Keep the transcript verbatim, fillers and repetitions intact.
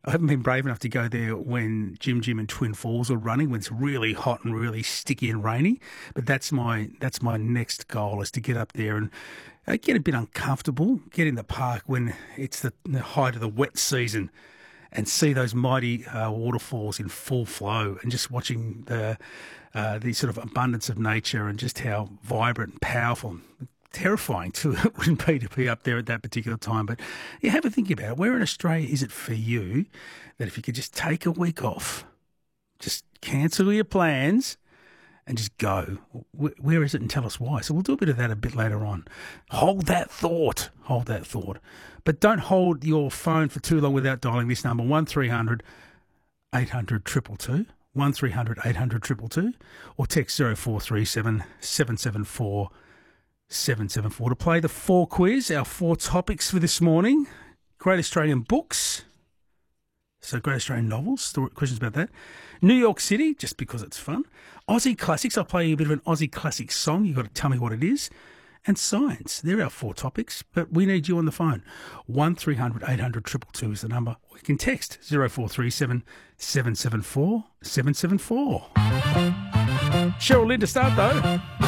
I haven't been brave enough to go there when Jim Jim and Twin Falls are running, when it's really hot and really sticky and rainy. But that's my that's my next goal, is to get up there and uh, get a bit uncomfortable, get in the park when it's the, the height of the wet season, and see those mighty uh, waterfalls in full flow, and just watching the uh, the sort of abundance of nature and just how vibrant and powerful, terrifying too it wouldn't be to be up there at that particular time. But you have a think about it. Where in Australia is it for you that if you could just take a week off, just cancel your plans and just go? Where is it, and tell us why? So we'll do a bit of that a bit later on. Hold that thought. Hold that thought. But don't hold your phone for too long without dialing this number, one three hundred eight hundred two two two, one three hundred eight hundred two two two, or text zero four three seven seven seven four seven seven four to play the four quiz. Our four topics for this morning: Great Australian books, so Great Australian novels, story, questions about that. New York City, just because it's fun. Aussie classics, I'll play you a bit of an Aussie classic song. You've got to tell me what it is. And science. They're our four topics, but we need you on the phone. one three hundred eight hundred two two two is the number. Or you can text zero four three seven seven seven four seven seven four. Cheryl Lynn to start though.